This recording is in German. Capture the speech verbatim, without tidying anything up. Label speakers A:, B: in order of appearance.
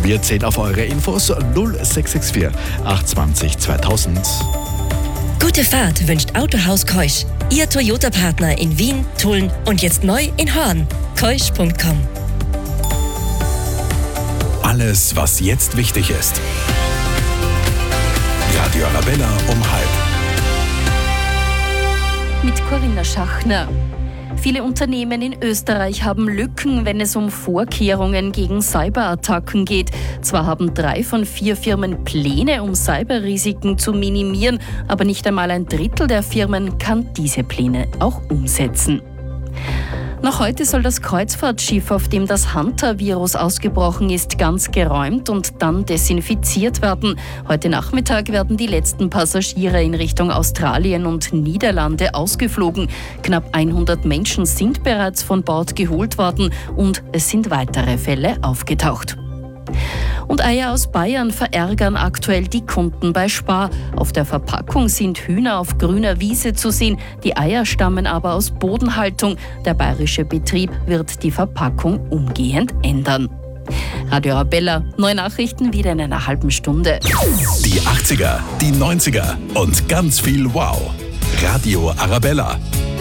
A: Wir zählen auf eure Infos null sechs sechs vier achthundertzwanzig zweitausend.
B: Gute Fahrt wünscht Autohaus Keusch. Ihr Toyota-Partner in Wien, Tulln und jetzt neu in Horn. keusch punkt com.
A: Alles, was jetzt wichtig ist. Radio Arabella um halb.
C: Mit Corinna Schachner. Viele Unternehmen in Österreich haben Lücken, wenn es um Vorkehrungen gegen Cyberattacken geht. Zwar haben drei von vier Firmen Pläne, um Cyberrisiken zu minimieren, aber nicht einmal ein Drittel der Firmen kann diese Pläne auch umsetzen. Noch heute soll das Kreuzfahrtschiff, auf dem das Hanta-Virus ausgebrochen ist, ganz geräumt und dann desinfiziert werden. Heute Nachmittag werden die letzten Passagiere in Richtung Australien und Niederlande ausgeflogen. Knapp hundert Menschen sind bereits von Bord geholt worden und es sind weitere Fälle aufgetaucht. Und Eier aus Bayern verärgern aktuell die Kunden bei Spar. Auf der Verpackung sind Hühner auf grüner Wiese zu sehen, die Eier stammen aber aus Bodenhaltung. Der bayerische Betrieb wird die Verpackung umgehend ändern. Radio Arabella, neue Nachrichten wieder in einer halben Stunde.
A: Die achtziger, die neunziger und ganz viel Wow. Radio Arabella.